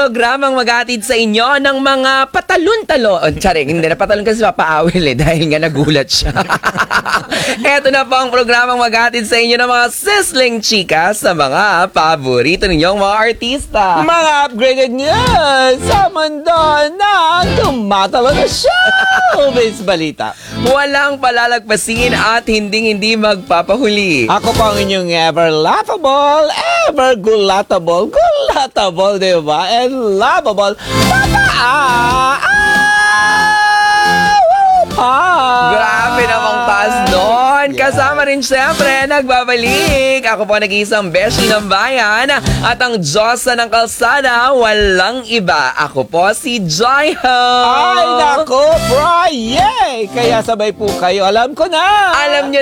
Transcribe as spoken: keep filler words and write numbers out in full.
programang maghatid sa inyo ng mga patalon-talon. Charing, hindi na patalon kasi papaawil eh dahil nga nagulat siya. Eto na po ang programang maghatid sa inyo ng mga sizzling chika sa mga paborito ninyong mga artista. Mga upgraded news sa mundo na tumatalo na showbiz balita. Walang palalagpasin at hinding-hindi magpapahuli. Ako po ang inyong ever laughable, ever gulatable, gulatable, di ba? And lovable, Papa! Ah! Ah! Grabe namang taas doon. Kasama rin siyempre, nagbabalik. Ako po nag-iisang beshi ng bayan at ang Diyosa ng kalsada, walang iba. Ako po si Joy Ho. Ay, nako, bro! Yay! Kaya sabay po kayo. Alam ko na! Alam niyo